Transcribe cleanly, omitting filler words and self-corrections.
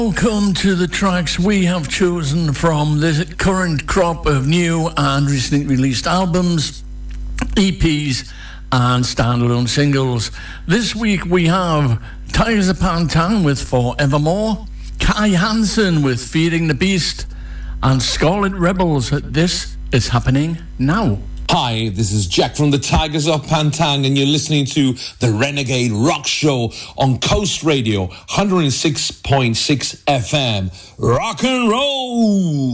Welcome to the tracks we have chosen from the current crop of new and recently released albums, EPs and standalone singles. This week we have Tigers of Pantang with Forevermore, Kai Hansen with Feeding the Beast, and Scarlet Rebels at This Is Happening Now. Hi, this is Jack from the Tigers of Pantang, and you're listening to the Renegade Rock Show on Coast Radio 106.6 FM. Rock and roll!